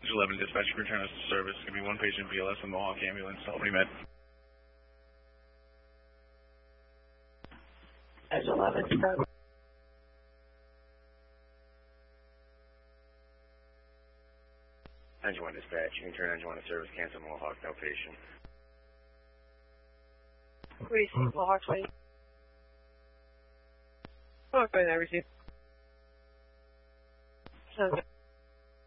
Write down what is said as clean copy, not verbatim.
11 dispatch, return us to service. Give me one patient BLS and Mohawk ambulance. Albany Med. Edge 11, Chicago. Engine 1 dispatch, you can turn engine 1 to service, cancel Mohawk, no patient. Receive Mohawk 20. Mohawk 20, I receive. Sounds good.